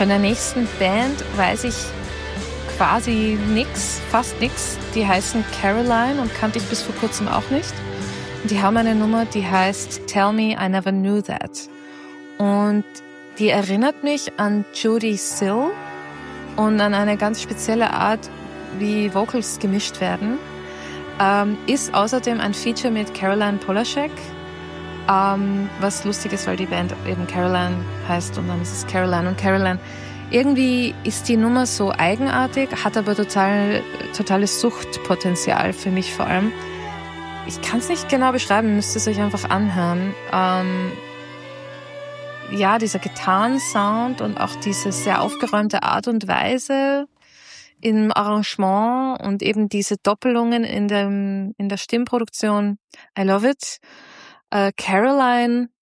Von der nächsten Band weiß ich quasi fast nix. Die heißen Caroline und kannte ich bis vor kurzem auch nicht. Die haben eine Nummer, die heißt Tell Me I Never Knew That. Und die erinnert mich an Jody Sill und an eine ganz spezielle Art, wie Vocals gemischt werden. Ist außerdem ein Feature mit Caroline Polachek, was lustig ist, weil die Band eben Caroline heißt und dann ist es Caroline und Caroline. Irgendwie ist die Nummer so eigenartig, hat aber totales Suchtpotenzial für mich vor allem. Ich kann es nicht genau beschreiben, müsst es euch einfach anhören. Ja, dieser Gitarrensound und auch diese sehr aufgeräumte Art und Weise im Arrangement und eben diese Doppelungen in der Stimmproduktion. I love it. Caroline